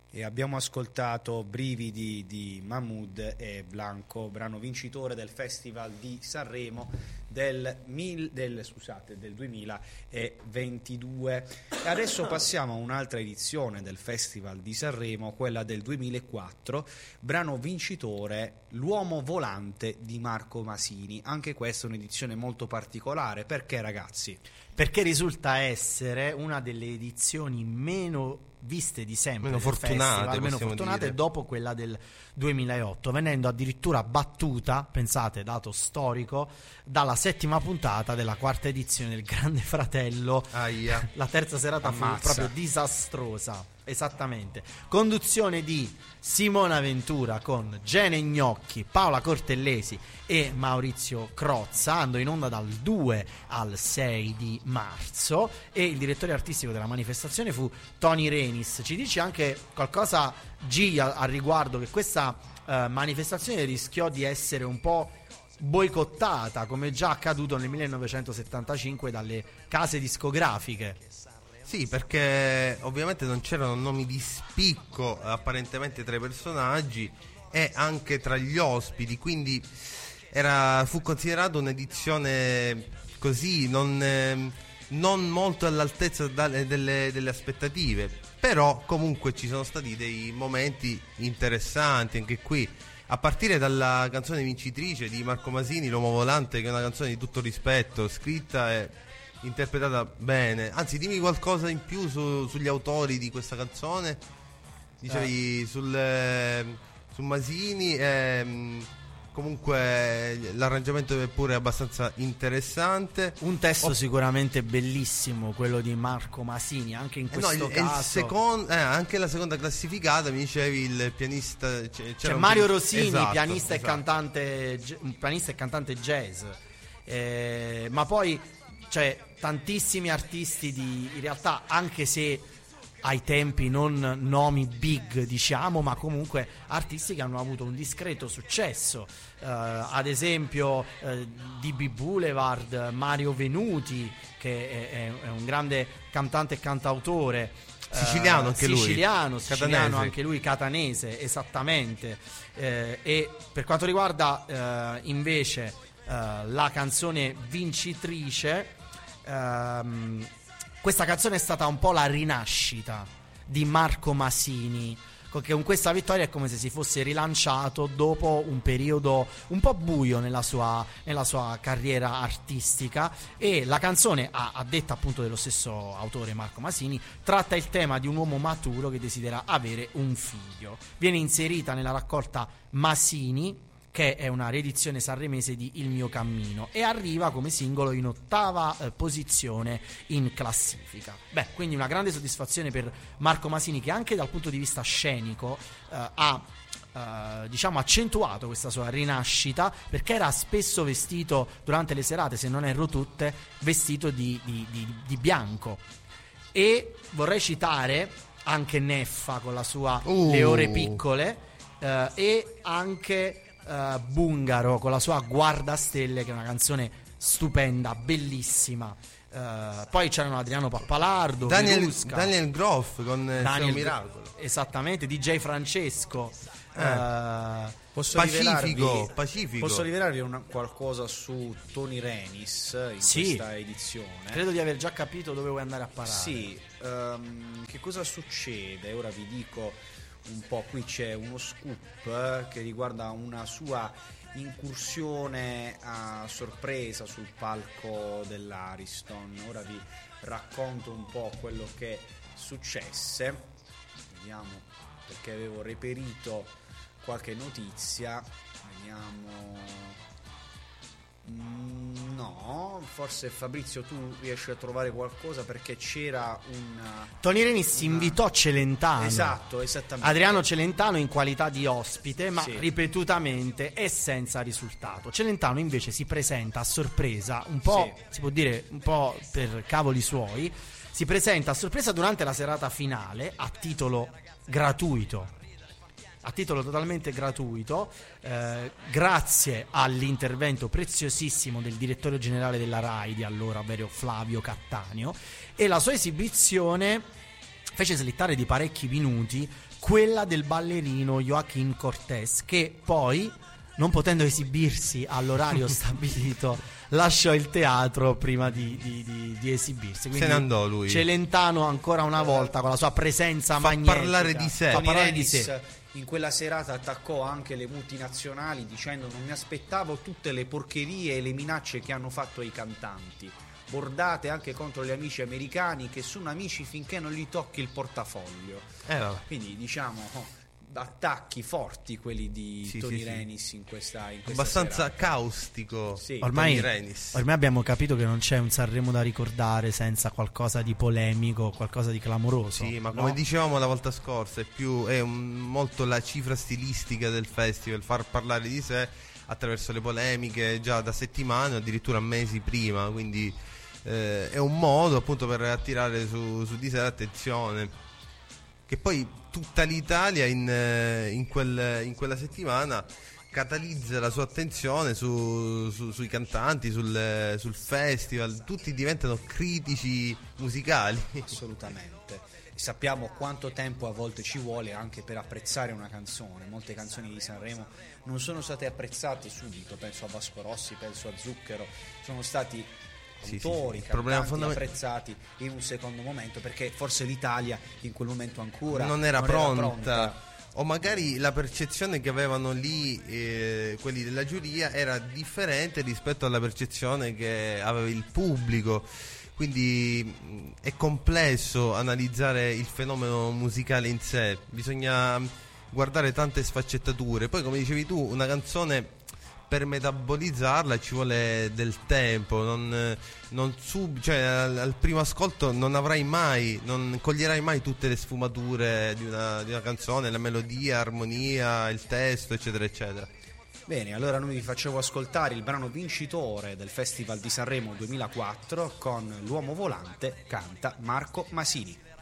E abbiamo ascoltato Brividi di Mahmood e Blanco, brano vincitore del Festival di Sanremo del 2022. E adesso passiamo a un'altra edizione del Festival di Sanremo, quella del 2004, brano vincitore L'uomo volante di Marco Masini. Anche questa è un'edizione molto particolare. Perché, ragazzi? Perché risulta essere una delle edizioni meno viste di sempre, meno fortunate dopo quella del 2008, venendo addirittura battuta, pensate, dato storico, dalla 7ª puntata della 4ª edizione del Grande Fratello. Aia. La terza serata fu proprio disastrosa. Esattamente. Conduzione di Simona Ventura con Gene Gnocchi, Paola Cortellesi e Maurizio Crozza. Andò in onda dal 2 al 6 di marzo e il direttore artistico della manifestazione fu Tony Renis. Ci dice anche qualcosa G al riguardo, che questa manifestazione rischiò di essere un po' boicottata, come già accaduto nel 1975 dalle case discografiche. Sì, perché ovviamente non c'erano nomi di spicco apparentemente tra i personaggi e anche tra gli ospiti, quindi fu considerata un'edizione così non molto all'altezza delle aspettative, però comunque ci sono stati dei momenti interessanti anche qui, a partire dalla canzone vincitrice di Marco Masini, L'uomo volante, che è una canzone di tutto rispetto, scritta e interpretata bene. Anzi, dimmi qualcosa in più sugli autori di questa canzone. Dicevi su Masini, comunque l'arrangiamento è pure abbastanza interessante. Un testo sicuramente bellissimo, quello di Marco Masini, anche in questo caso. Anche la seconda classificata, mi dicevi, il pianista, c'è Mario Rosini, esatto, pianista e cantante jazz, ma poi c'è tantissimi artisti in realtà, anche se ai tempi non nomi big, diciamo, ma comunque artisti che hanno avuto un discreto successo, ad esempio DB Boulevard, Mario Venuti, che è un grande cantante e cantautore, siciliano anche lui, siciliano anche lui, catanese, esattamente. E per quanto riguarda invece la canzone vincitrice, questa canzone è stata un po' la rinascita di Marco Masini, che con questa vittoria è come se si fosse rilanciato dopo un periodo un po' buio nella sua carriera artistica. E la canzone, a detta appunto dello stesso autore Marco Masini, tratta il tema di un uomo maturo che desidera avere un figlio. Viene inserita nella raccolta Masini, che è una riedizione sanremese di Il mio cammino, e arriva come singolo in 8ª posizione in classifica. Quindi una grande soddisfazione per Marco Masini, che anche dal punto di vista scenico ha accentuato questa sua rinascita, perché era spesso vestito durante le serate, se non erro tutte, vestito di bianco. E vorrei citare anche Neffa con la sua Le ore piccole, e anche Bungaro con la sua Guardastelle, che è una canzone stupenda, bellissima. Poi c'erano Adriano Pappalardo, Daniel Groff con Daniel Miracolo, esattamente, DJ Francesco. Posso rivelarvi qualcosa su Tony Renis in questa edizione? Credo di aver già capito dove vuoi andare a parare. Sì, che cosa succede? Ora vi dico un po'. Qui c'è uno scoop che riguarda una sua incursione a sorpresa sul palco dell'Ariston. Ora vi racconto un po' quello che successe. Vediamo, perché avevo reperito qualche notizia. Vediamo. No, forse Fabrizio tu riesci a trovare qualcosa, perché c'era Tony Renis invitò Celentano. Esatto, esattamente. Adriano Celentano in qualità di ospite, ma ripetutamente e senza risultato. Celentano invece si presenta a sorpresa, un po', si può dire, un po' per cavoli suoi, si presenta a sorpresa durante la serata finale a titolo gratuito. A titolo totalmente gratuito, grazie all'intervento preziosissimo del direttore generale della RAI di allora, ovvero Flavio Cattaneo, e la sua esibizione fece slittare di parecchi minuti quella del ballerino Joaquín Cortés, che poi, non potendo esibirsi all'orario stabilito, lasciò il teatro prima di esibirsi. Quindi se ne andò lui. Celentano ancora una volta con la sua presenza magnetica parlare di sé. fa Tony parlare di Renis sé. in quella serata attaccò anche le multinazionali dicendo: non mi aspettavo tutte le porcherie e le minacce che hanno fatto i cantanti, bordate anche contro gli amici americani che sono amici finché non gli tocchi il portafoglio. Vabbè. Quindi diciamo attacchi forti quelli di Tony Renis in questa abbastanza serata. caustico. Sì. Ormai Tony Renis. abbiamo capito che non c'è un Sanremo da ricordare senza qualcosa di polemico, qualcosa di clamoroso. Sì, ma no? come dicevamo la volta scorsa, molto la cifra stilistica del festival, far parlare di sé attraverso le polemiche già da settimane o addirittura mesi prima, quindi è un modo appunto per attirare su di sé l'attenzione. Che poi tutta l'Italia in quella settimana catalizza la sua attenzione sui cantanti, sul festival, tutti diventano critici musicali. Assolutamente. E sappiamo quanto tempo a volte ci vuole anche per apprezzare una canzone. Molte canzoni di Sanremo non sono state apprezzate subito, penso a Vasco Rossi, penso a Zucchero, sono stati autori, cantanti apprezzati in un secondo momento, perché forse l'Italia in quel momento ancora non era pronta. O magari la percezione che avevano lì quelli della giuria era differente rispetto alla percezione che aveva il pubblico. Quindi è complesso analizzare il fenomeno musicale in sé, bisogna guardare tante sfaccettature. Poi, come dicevi tu, una canzone per metabolizzarla ci vuole del tempo, cioè al primo ascolto non coglierai mai tutte le sfumature di una canzone, la melodia, armonia, il testo, eccetera eccetera. Bene, allora noi vi facciamo ascoltare il brano vincitore del Festival di Sanremo 2004 con L'uomo volante, canta Marco Masini.